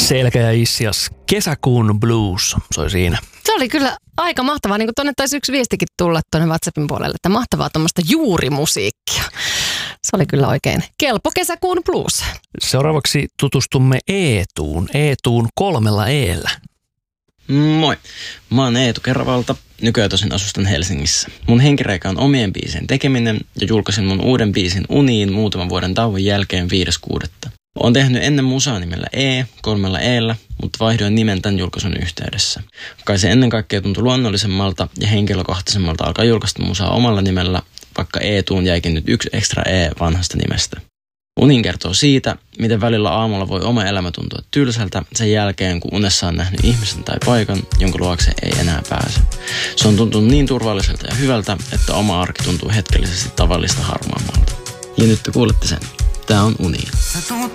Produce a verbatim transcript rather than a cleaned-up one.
Selkä ja Issias, Kesäkuun blues soi siinä. Se oli kyllä aika mahtavaa, niin kuin tuonne taisi yksi viestikin tulla tuonne WhatsAppin puolelle, että mahtavaa tuommoista juurimusiikkia. Se oli kyllä oikein kelpo Kesäkuun blues. Seuraavaksi tutustumme Eetuun, Eetuun kolmella eellä. Moi, mä oon Eetu Keravalta, nykyään tosin asustan Helsingissä. Mun henkireikä on omien biisien tekeminen ja julkaisin mun uuden biisin Uniin muutaman vuoden tauon jälkeen viides kuudetta Oon tehnyt ennen musaa nimellä E, kolmella eellä, mutta vaihdoin nimen tämän julkaisun yhteydessä. Kai se ennen kaikkea tuntui luonnollisemmalta ja henkilökohtaisemmalta alkaa julkaista musaa omalla nimellä, vaikka Eetuun jäikin nyt yksi ekstra E vanhasta nimestä. Unin kertoo siitä, miten välillä aamulla voi oma elämä tuntua tylsältä sen jälkeen, kun unessa on nähnyt ihmisen tai paikan, jonka luokse ei enää pääse. Se on tuntunut niin turvalliselta ja hyvältä, että oma arki tuntuu hetkellisesti tavallista harmaammalta. Ja nyt te kuulette sen. Tää on Uni.